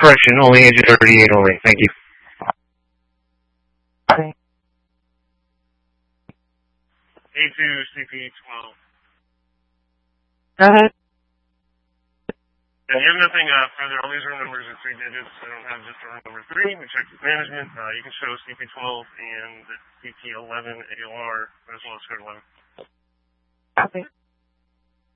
Correction, only engine 38 only. Thank you. Okay. A2 CP12. Go ahead. Yeah, you have nothing further. All these room numbers are 3 digits. I don't have just room number 3. We checked with management. You can show CP12 and the CP11 AOR as well as code 11. Okay.